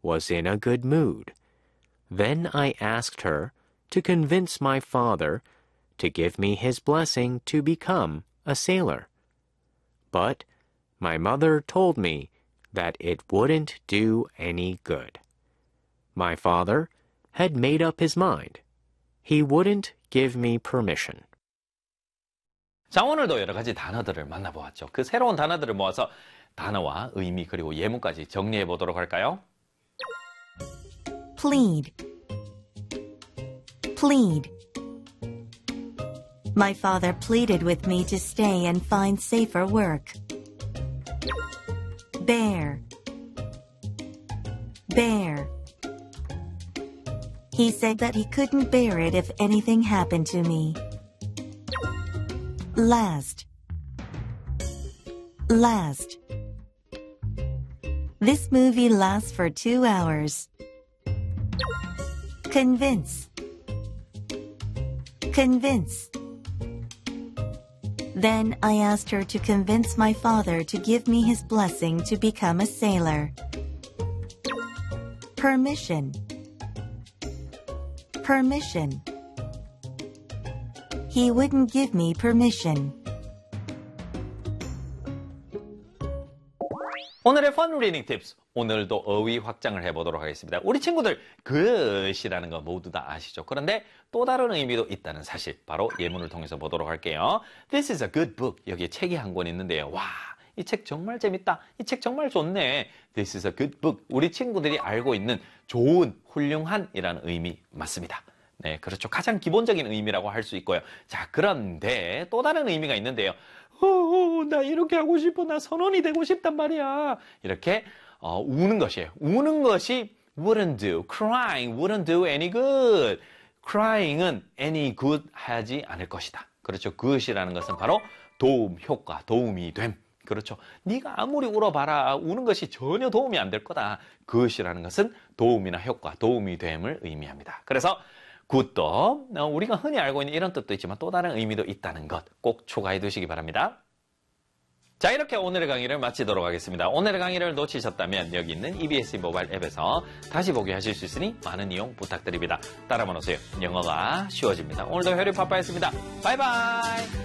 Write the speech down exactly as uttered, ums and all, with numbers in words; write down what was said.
was in a good mood. Then I asked her to convince my father to give me his blessing to become a sailor. But my mother told me that it wouldn't do any good. My father had made up his mind. He wouldn't give me permission. 자, 오늘도 여러 가지 단어들을 만나보았죠. 그 새로운 단어들을 모아서 단어와 의미 그리고 예문까지 정리해 보도록 할까요? Plead. Plead. My father pleaded with me to stay and find safer work. Bear. Bear. He said that he couldn't bear it if anything happened to me. Last. Last. This movie lasts for two hours. Convince. Convince. Then I asked her to convince my father to give me his blessing to become a sailor. Permission. Permission. He wouldn't give me permission. 오늘의 Fun Reading Tips. 오늘도 어휘 확장을 해보도록 하겠습니다. 우리 친구들 그것이라는 거 모두 다 아시죠? 그런데 또 다른 의미도 있다는 사실 바로 예문을 통해서 보도록 할게요. This is a good book. 여기에 책이 한 권 있는데요. 와, 이 책 정말 재밌다. 이 책 정말 좋네. This is a good book. 우리 친구들이 알고 있는 좋은, 훌륭한 이라는 의미 맞습니다. 네, 그렇죠. 가장 기본적인 의미라고 할 수 있고요. 자, 그런데 또 다른 의미가 있는데요. 어, 나 이렇게 하고 싶어. 나 선원이 되고 싶단 말이야. 이렇게 어, 우는 것이에요. 우는 것이 wouldn't do. Crying wouldn't do any good. Crying은 any good 하지 않을 것이다. 그렇죠. good이라는 것은 바로 도움, 효과, 도움이 됨. 그렇죠. 네가 아무리 울어봐라. 우는 것이 전혀 도움이 안 될 거다. good이라는 것은 도움이나 효과, 도움이 됨을 의미합니다. 그래서 굿도 우리가 흔히 알고 있는 이런 뜻도 있지만 또 다른 의미도 있다는 것 꼭 추가해 두시기 바랍니다. 자, 이렇게 오늘의 강의를 마치도록 하겠습니다. 오늘의 강의를 놓치셨다면 여기 있는 이비에스 모바일 앱에서 다시 보기 하실 수 있으니 많은 이용 부탁드립니다. 따라만 오세요. 영어가 쉬워집니다. 오늘도 효리 파파였습니다. 바이바이.